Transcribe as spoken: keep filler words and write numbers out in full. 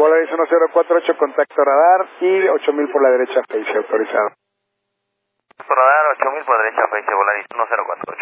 Volaris uno cero cuatro ocho, contacto radar y ocho mil por la derecha, Face autorizado. Radar ocho mil por derecha, Face Volaris uno cero cuatro ocho.